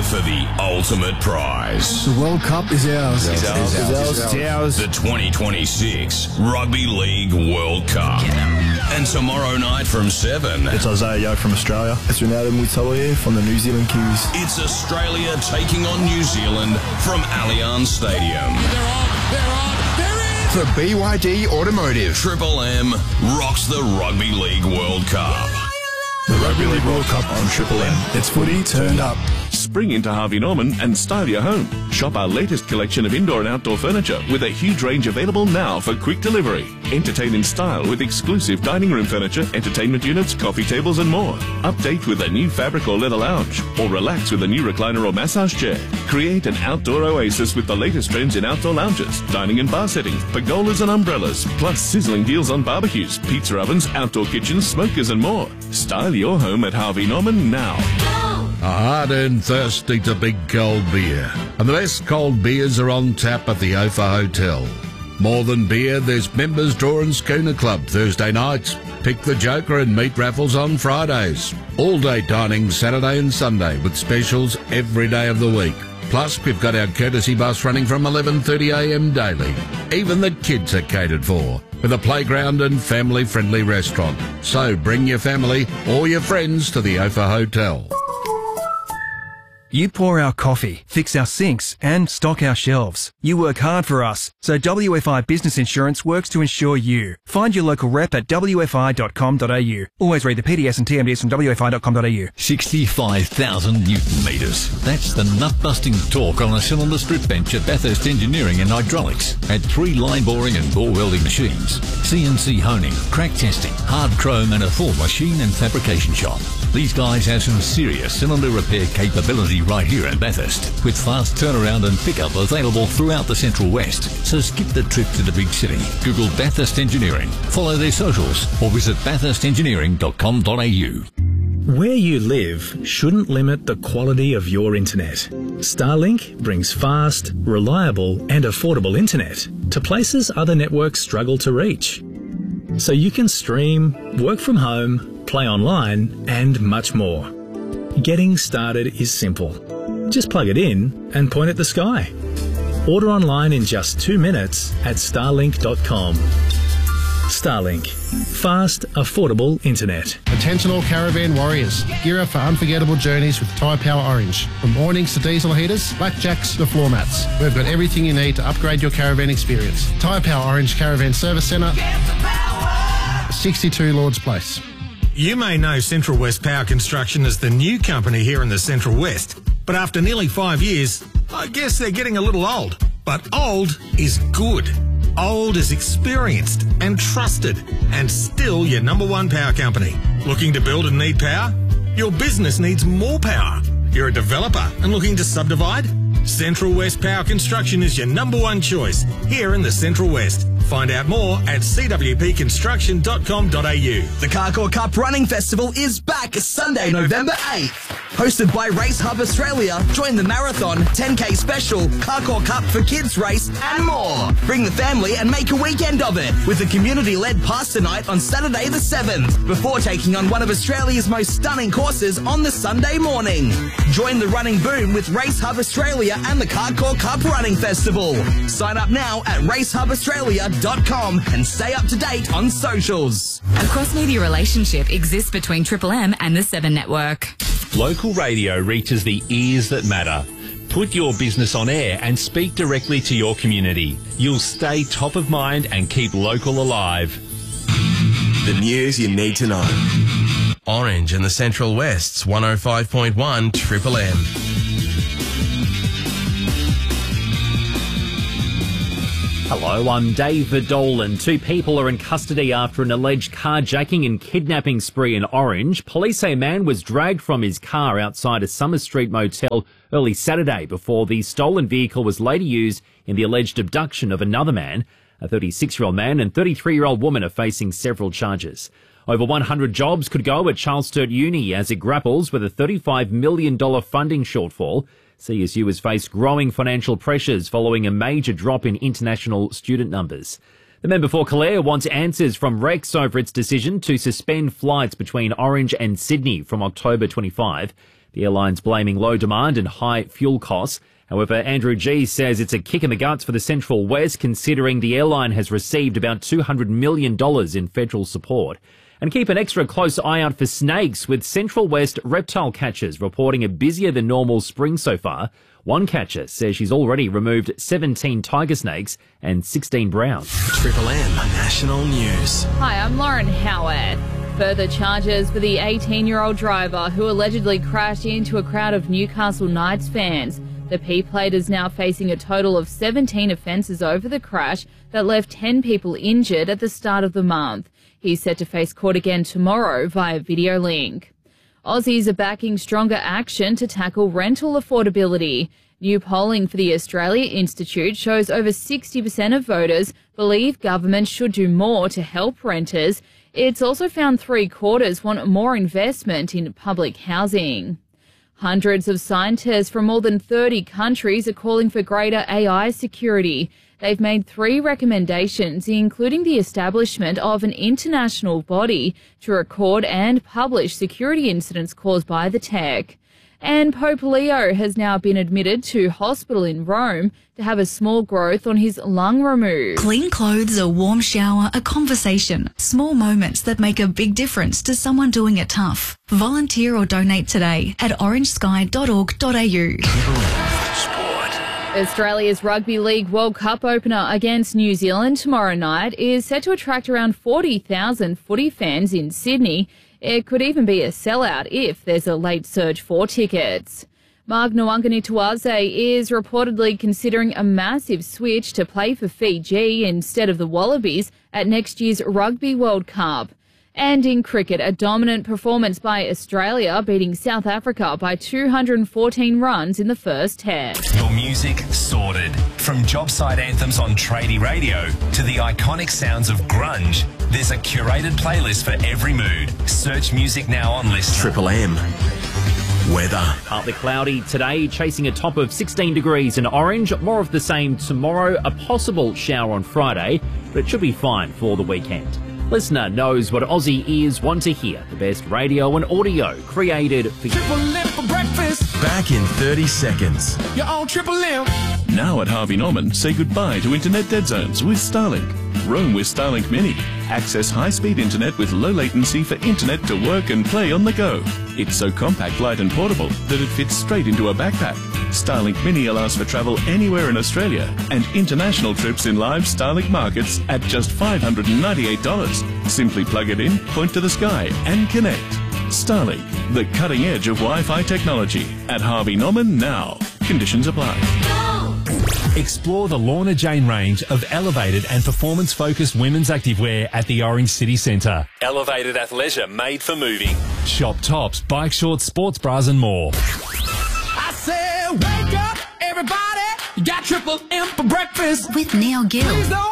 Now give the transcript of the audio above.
for the ultimate prize. The World Cup is ours. It's ours. The 2026 Rugby League World Cup. And tomorrow night from 7. It's Isaiah Yeo from Australia. It's Ronaldo Mutoye from the New Zealand Kiwis. It's Australia taking on New Zealand from Allianz Stadium. For BYD Automotive, Triple M rocks the Rugby League World Cup. The Rugby League World Cup on Triple M. It's footy turned up. Spring into Harvey Norman and style your home. Shop our latest collection of indoor and outdoor furniture with a huge range available now for quick delivery. Entertain in style with exclusive dining room furniture, entertainment units, coffee tables and more. Update with a new fabric or leather lounge, or relax with a new recliner or massage chair. Create an outdoor oasis with the latest trends in outdoor lounges, dining and bar settings, pergolas and umbrellas, plus sizzling deals on barbecues, pizza ovens, outdoor kitchens, smokers and more. Style your home at Harvey Norman now. Hard-earned thirsty to big cold beer. And the best cold beers are on tap at the Ophir Hotel. More than beer, there's Members Draw and Schooner Club Thursday nights. Pick the Joker and meat raffles on Fridays. All-day dining Saturday and Sunday with specials every day of the week. Plus, we've got our courtesy bus running from 11:30am daily. Even the kids are catered for, with a playground and family-friendly restaurant. So bring your family or your friends to the Ophir Hotel. You pour our coffee, fix our sinks and stock our shelves. You work hard for us, so WFI Business Insurance works to insure you. Find your local rep at wfi.com.au. Always read the PDS and TMDs from wfi.com.au. 65,000 Newton metres. That's the nut-busting torque on a cylinder strip bench at Bathurst Engineering and Hydraulics. At 3 line boring and bore welding machines, CNC honing, crack testing, hard chrome and a full machine and fabrication shop. These guys have some serious cylinder repair capability right here at Bathurst, with fast turnaround and pickup available throughout the Central West. So skip the trip to the big city. Google Bathurst Engineering, follow their socials, or visit bathurstengineering.com.au. Where you live shouldn't limit the quality of your internet. Starlink brings fast, reliable and affordable internet to places other networks struggle to reach. So you can stream, work from home, play online and much more. Getting started is simple. Just plug it in and point at the sky. Order online in just 2 minutes at starlink.com. Starlink. Fast, affordable internet. Attention all caravan warriors. Gear up for unforgettable journeys with Tyre Power Orange. From awnings to diesel heaters, blackjacks to floor mats. We've got everything you need to upgrade your caravan experience. Tyre Power Orange Caravan Service Centre, 62 Lords Place. You may know Central West Power Construction as the new company here in the Central West, but after nearly 5 years, I guess they're getting a little old. But old is good. Old is experienced and trusted, and still your number one power company. Looking to build and need power? Your business needs more power. You're a developer and looking to subdivide? Central West Power Construction is your number one choice here in the Central West. Find out more at cwpconstruction.com.au. The Carcourt Cup Running Festival is back Sunday, November 8th. Hosted by Race Hub Australia, join the marathon, 10K special, Carcourt Cup for Kids race and more. Bring the family and make a weekend of it with a community-led pasta night on Saturday the 7th before taking on one of Australia's most stunning courses on the Sunday morning. Join the running boom with Race Hub Australia and the Carcourt Cup Running Festival. Sign up now at racehubaustralia.com and stay up to date on socials. A cross-media relationship exists between Triple M and the 7 Network. Local radio reaches the ears that matter. Put your business on air and speak directly to your community. You'll stay top of mind and keep local alive. The news you need to know. Orange in the Central West's 105.1 Triple M. Hello, I'm David Dolan. 2 people are in custody after an alleged carjacking and kidnapping spree in Orange. Police say a man was dragged from his car outside a Summer Street motel early Saturday before the stolen vehicle was later used in the alleged abduction of another man. A 36-year-old man and 33-year-old woman are facing several charges. Over 100 jobs could go at Charles Sturt Uni as it grapples with a $35 million funding shortfall. CSU has faced growing financial pressures following a major drop in international student numbers. The member for Calare wants answers from Rex over its decision to suspend flights between Orange and Sydney from October 25. The airline's blaming low demand and high fuel costs. However, Andrew Gee says it's a kick in the guts for the Central West, considering the airline has received about $200 million in federal support. And keep an extra close eye out for snakes, with Central West reptile catchers reporting a busier than normal spring so far. One catcher says she's already removed 17 tiger snakes and 16 browns. Triple M National News. Hi, I'm Lauren Howard. Further charges for the 18-year-old driver who allegedly crashed into a crowd of Newcastle Knights fans. The P-plate is now facing a total of 17 offences over the crash that left 10 people injured at the start of the month. He's set to face court again tomorrow via video link. Aussies are backing stronger action to tackle rental affordability. New polling for the Australia Institute shows over 60% of voters believe government should do more to help renters. It's also found 3/4 want more investment in public housing. Hundreds of scientists from more than 30 countries are calling for greater AI security. They've made 3 recommendations, including the establishment of an international body to record and publish security incidents caused by the tech. And Pope Leo has now been admitted to hospital in Rome to have a small growth on his lung removed. Clean clothes, a warm shower, a conversation. Small moments that make a big difference to someone doing it tough. Volunteer or donate today at orangesky.org.au. Australia's Rugby League World Cup opener against New Zealand tomorrow night is set to attract around 40,000 footy fans in Sydney. It could even be a sellout if there's a late surge for tickets. Mark Nwanganituwaze is reportedly considering a massive switch to play for Fiji instead of the Wallabies at next year's Rugby World Cup. And in cricket, a dominant performance by Australia, beating South Africa by 214 runs in the first test. Your music sorted. From job site anthems on tradie radio to the iconic sounds of grunge, there's a curated playlist for every mood. Search music now on List. Triple M. Weather. Partly cloudy today, chasing a top of 16 degrees in Orange. More of the same tomorrow, a possible shower on Friday, but it should be fine for the weekend. Listener knows what Aussie ears want to hear. The best radio and audio created for you. Triple M for breakfast. Back in 30 seconds. You're on Triple M. Now at Harvey Norman, say goodbye to internet dead zones with Starlink. Roam with Starlink Mini. Access high-speed internet with low latency for internet to work and play on the go. It's so compact, light and portable that it fits straight into a backpack. Starlink Mini allows for travel anywhere in Australia and international trips in live Starlink markets at just $598. Simply plug it in, point to the sky and connect. Starlink, the cutting edge of Wi-Fi technology. At Harvey Norman now. Conditions apply. Explore the Lorna Jane range of elevated and performance-focused women's activewear at the Orange City Centre. Elevated athleisure made for moving. Shop tops, bike shorts, sports bras and more. I said, wake up, everybody. You got Triple M for breakfast. With Neil Gill.